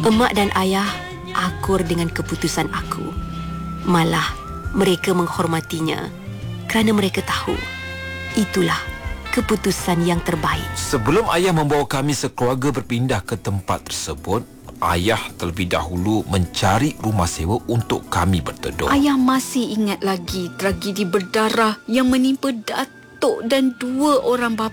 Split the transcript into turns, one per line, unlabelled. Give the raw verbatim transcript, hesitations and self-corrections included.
Emak dan ayah akur dengan keputusan aku. Malah mereka menghormatinya kerana mereka tahu itulah keputusan yang terbaik.
Sebelum ayah membawa kami sekeluarga berpindah ke tempat tersebut, ayah terlebih dahulu mencari rumah sewa untuk kami berteduh.
Ayah masih ingat lagi tragedi berdarah yang menimpa Datuk dan dua orang bapa